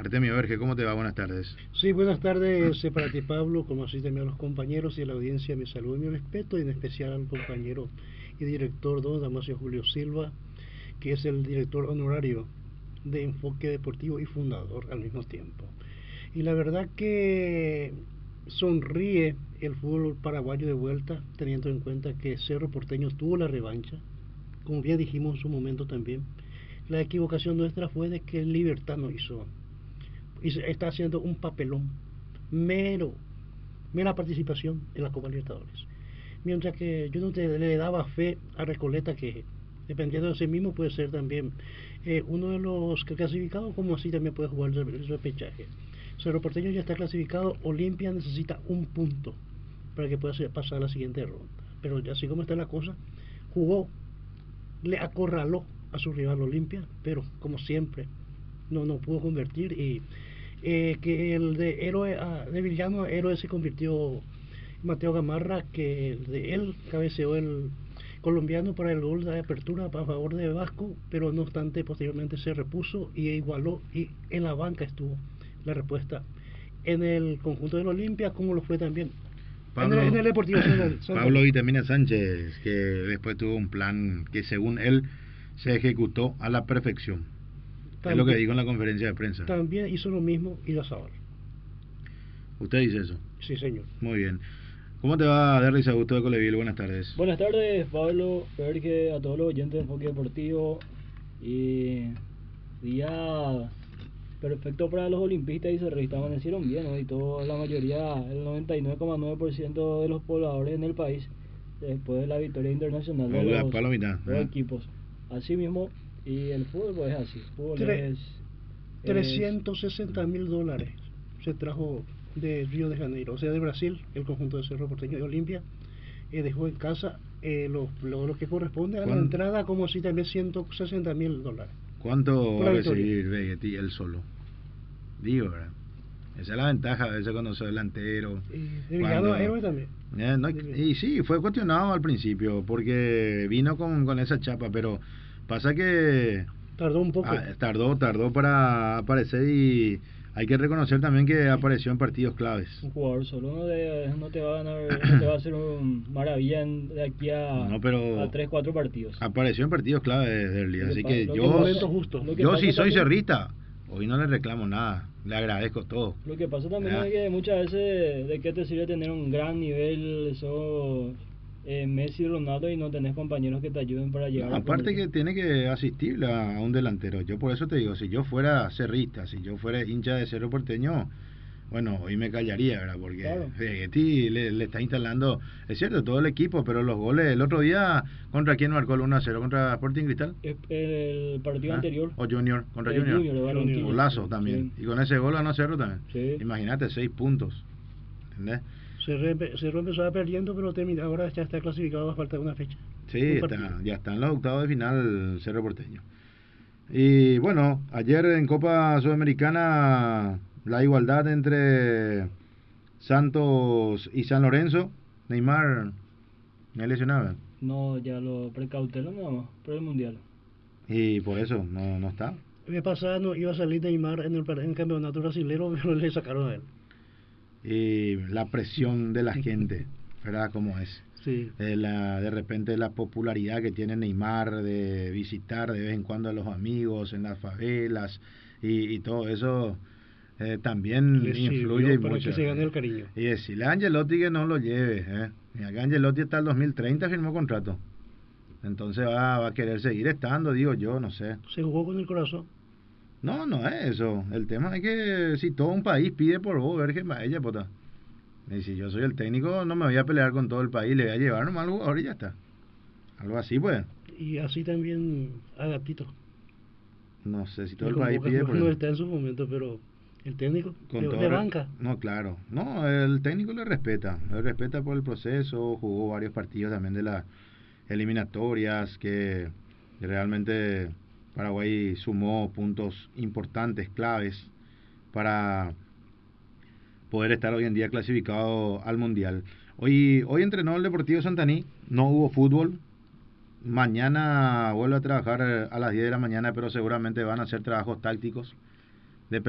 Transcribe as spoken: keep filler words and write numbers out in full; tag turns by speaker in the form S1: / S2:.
S1: Artemio Verge, ¿cómo te va? Buenas tardes.
S2: Sí, buenas tardes eh, para ti, Pablo, como así también a los compañeros y a la audiencia, mi saludo y mi respeto, y en especial al compañero y director don Damasio Julio Silva, que es el director honorario de Enfoque Deportivo y fundador al mismo tiempo. Y la verdad que sonríe el fútbol paraguayo de vuelta, teniendo en cuenta que Cerro Porteño tuvo la revancha, como bien dijimos en su momento también. La equivocación nuestra fue de que el Libertad no hizo y está haciendo un papelón mero, mera participación en la Copa Libertadores. Mientras que yo no te, le daba fe a Recoleta, que dependiendo de sí mismo puede ser también eh, uno de los clasificados, como así también puede jugar el repechaje. Cerro Porteño ya está clasificado, Olimpia necesita un punto para que pueda pasar a la siguiente ronda. Pero así como está la cosa, jugó, le acorraló a su rival Olimpia, pero como siempre no, no pudo convertir, y eh, que el de héroe a, de villano a héroe se convirtió Mateo Gamarra, que de él cabeceó el colombiano para el gol de apertura a favor de Vasco, pero no obstante posteriormente se repuso y igualó, y en la banca estuvo la respuesta en el conjunto del Olimpia, como lo fue también
S1: Pablo,
S2: en el, en el Deportivo
S1: Pablo Vitamina Sánchez, que después tuvo un plan que según él se ejecutó a la perfección. También, es lo que dijo en la conferencia de prensa.
S2: También hizo lo mismo Irazabal.
S1: ¿Usted dice eso?
S2: Sí, señor.
S1: Muy bien. ¿Cómo te va, Derris Augusto de Coleville? Buenas tardes.
S3: Buenas tardes, Pablo, Verge, a todos los oyentes de Enfoque Deportivo. Y día perfecto para los olimpistas y cerristas, amanecieron bien, ¿no? Y todo, la mayoría, el noventa y nueve coma nueve por ciento de los pobladores en el país, después de la victoria internacional de los, los equipos. Así mismo, y el fútbol pues es así. El fútbol
S2: Tre
S3: es,
S2: trescientos sesenta mil dólares se trajo de Río de Janeiro, o sea de Brasil, el conjunto de Cerro Porteño de Olimpia, eh, dejó en casa eh, lo, lo, lo que corresponde a la entrada, como si también ciento sesenta mil dólares.
S1: ¿Cuánto va a recibir Vegetti él solo? Digo, ¿verdad? Esa es la ventaja a veces cuando soy delantero.
S2: Y cuando, a héroe también.
S1: Eh, no, y sí, fue cuestionado al principio porque vino con, con esa chapa, pero pasa que
S2: tardó un poco.
S1: Ah, tardó, tardó para aparecer, y hay que reconocer también que apareció en partidos claves.
S3: Un jugador solo no, de, no te va a ganar, no te va a hacer un maravilla en, de aquí a,
S1: no, pero
S3: a tres, cuatro partidos.
S1: Apareció en partidos claves del día, así que
S3: lo
S1: yo,
S3: que
S2: justo.
S1: yo si soy cerrista, hoy no le reclamo nada, le agradezco todo.
S3: Lo que pasa también ¿verdad? Es que muchas veces, ¿de qué te sirve tener un gran nivel, eso, eh, Messi, Ronaldo, y no tenés compañeros que te ayuden para llegar?
S1: No, aparte que tiene que asistir a, a un delantero. Yo por eso te digo, si yo fuera cerrista, si yo fuera hincha de Cerro Porteño, bueno, hoy me callaría, ¿verdad? Porque claro. Vegetti le, le está instalando, es cierto, todo el equipo, pero los goles, el otro día, ¿contra quién marcó el uno a cero? ¿Contra Sporting Cristal?
S3: El, el partido ¿Ah? anterior.
S1: O Junior, contra
S3: el
S1: Junior.
S3: Junior
S1: Golazo también. Sí. Y con ese gol ganó Cerro también.
S3: Sí.
S1: Imagínate, seis puntos. ¿Entendés?
S2: Cerro empezó perdiendo, pero termina, ahora ya está clasificado a falta de una fecha.
S1: Sí, está, ya está en los octavos de final Cerro Porteño. Y bueno, ayer en Copa Sudamericana, la igualdad entre Santos y San Lorenzo. Neymar me lesionaba.
S3: No, ya lo precautelan nada más por el mundial.
S1: Y por eso no, no está.
S2: Me pasaba, no iba a salir Neymar en el, en el campeonato brasilero, pero le sacaron a él.
S1: Y la presión de la gente, ¿verdad? Como es.
S2: Sí.
S1: De, la, de repente la popularidad que tiene Neymar de visitar de vez en cuando a los amigos en las favelas y, y todo eso eh, también
S2: Les
S1: influye
S2: para
S1: mucho.
S2: Que se gane el cariño.
S1: Y decirle a Angelotti que no lo lleve. ¿eh? Y acá Angelotti hasta el dos mil treinta firmó contrato. Entonces va, va a querer seguir estando, digo yo, no sé.
S2: Se jugó con el corazón.
S1: No, no es eso. El tema es que si todo un país pide por vos, ver que ella pota. Y si yo soy el técnico, no me voy a pelear con todo el país, le voy a llevar nomás al jugador y ya está. Algo así, pues.
S2: Y así también a Gatito.
S1: No sé si todo el país pide por
S2: no
S1: él.
S2: Está en su momento, pero el técnico
S1: con
S2: de, de banca.
S1: No, claro. No, el técnico le respeta. Le respeta por el proceso. Jugó varios partidos también de las eliminatorias que realmente Paraguay sumó puntos importantes, claves para poder estar hoy en día clasificado al Mundial. Hoy, hoy entrenó el Deportivo Santaní, no hubo fútbol. Mañana vuelve a trabajar a las diez de la mañana, pero seguramente van a hacer trabajos tácticos.